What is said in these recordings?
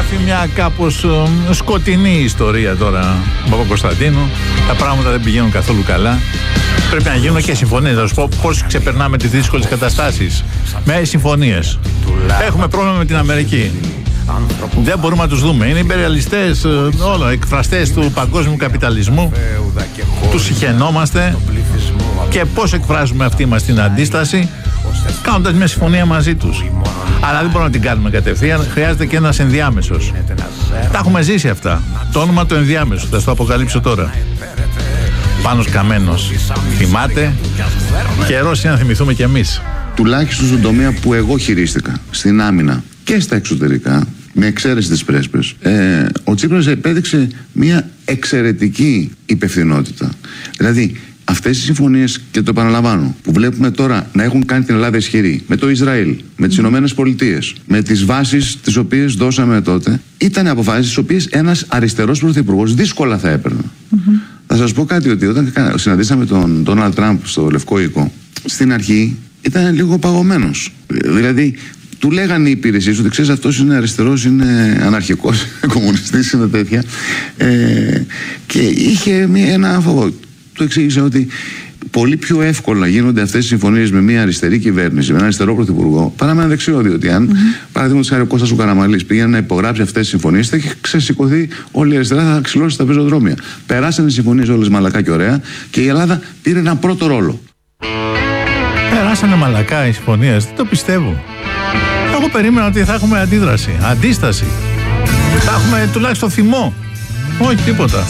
περιγράφει μια κάπως σκοτεινή ιστορία τώρα Παπακοσταντίνου. Τα πράγματα δεν πηγαίνουν καθόλου καλά. Πρέπει να γίνουν και συμφωνίες. Θα σου πω πώς ξεπερνάμε τις δύσκολες καταστάσεις. Με συμφωνίες. Έχουμε πρόβλημα με την Αμερική. Δεν μπορούμε να τους δούμε. Είναι imperialιστές, όλα, εκφραστές του παγκόσμιου καπιταλισμού. Τους συχαινόμαστε. Και πώς εκφράζουμε αυτή μας την αντίσταση? Κάνοντας μια συμφωνία μαζί τους. Αλλά δεν μπορούμε να την κάνουμε κατευθείαν. Χρειάζεται και ένας ενδιάμεσος. Τα έχουμε ζήσει αυτά. Το όνομα του ενδιάμεσου. Θα στο αποκαλύψω τώρα. Πάνος Καμένος. Θυμάται. Καιρός είναι να θυμηθούμε κι εμείς. Τουλάχιστον στον τομέα που εγώ χειρίστηκα, στην άμυνα και στα εξωτερικά, με εξαίρεση τις πρέσπες, ο Τσίπρας επέδειξε μια εξαιρετική υπευθυνότητα. Δηλαδή, αυτές οι συμφωνίες, και το επαναλαμβάνω, που βλέπουμε τώρα να έχουν κάνει την Ελλάδα ισχυρή, με το Ισραήλ, με τις Ηνωμένες Πολιτείες, με τις βάσεις τις οποίες δώσαμε τότε, ήταν αποφάσεις τις οποίες ένας αριστερός πρωθυπουργός δύσκολα θα έπαιρνε. Θα σας πω κάτι, ότι όταν συναντήσαμε τον Ντόναλντ Τραμπ στο Λευκό Οίκο, στην αρχή ήταν λίγο παγωμένος. Δηλαδή, του λέγανε οι υπηρεσίες ότι ξέρεις, αυτός είναι αριστερός, είναι αναρχικός, κομμουνιστής, είναι τέτοια. Και είχε ένα φόβο. Του εξήγησε ότι πολύ πιο εύκολα γίνονται αυτές οι συμφωνίες με μια αριστερή κυβέρνηση, με έναν αριστερό πρωθυπουργό, παρά με ένα δεξιό. Διότι αν, παραδείγματος χάρη, ο Κώστας ο Καραμανλής πήγαινε να υπογράψει αυτές τις συμφωνίες, θα είχε ξεσηκωθεί όλη η αριστερά, θα ξυλώσει στα πεζοδρόμια. Περάσανε οι συμφωνίες όλες μαλακά και ωραία και η Ελλάδα πήρε έναν πρώτο ρόλο. Περάσανε μαλακά οι συμφωνίες, δεν το πιστεύω. Εγώ περίμενα ότι θα έχουμε αντίδραση, αντίσταση. Θα έχουμε τουλάχιστον θυμό. Όχι τίποτα.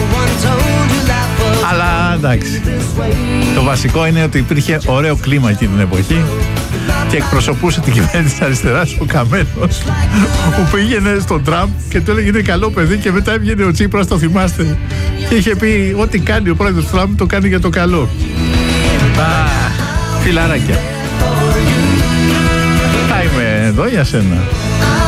Αλλά εντάξει. Το βασικό είναι ότι υπήρχε ωραίο κλίμα εκείνη την εποχή και εκπροσωπούσε την κυβέρνηση της αριστεράς ο Καμένος, που πήγαινε στον Τραμπ και του έλεγε είναι καλό παιδί, και μετά έβγαινε ο Τσίπρας, το θυμάστε, και είχε πει ό,τι κάνει ο πρόεδρος Τραμπ το κάνει για το καλό. Φιλαράκια. Θα είμαι εδώ για σένα.